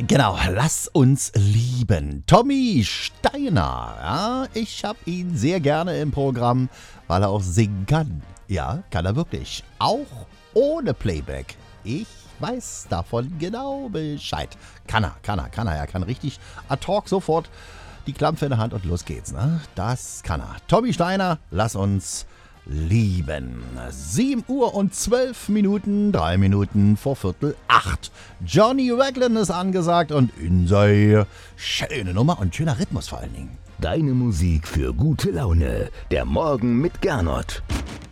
Genau, lass uns lieben. Tommy Steiner, ja, ich habe ihn sehr gerne im Programm, weil er auch singen kann. Ja, kann er wirklich. Auch ohne Playback. Ich weiß davon genau Bescheid. Kann er. Er kann richtig ad hoc sofort die Klampfe in der Hand und los geht's, ne? Das kann er. Tommy Steiner, lass uns lieben. 7 Uhr und 12 Minuten, 3 Minuten vor 7:45. Johnny Raglan ist angesagt und Insei. Schöne Nummer und schöner Rhythmus vor allen Dingen. Deine Musik für gute Laune. Der Morgen mit Gernot.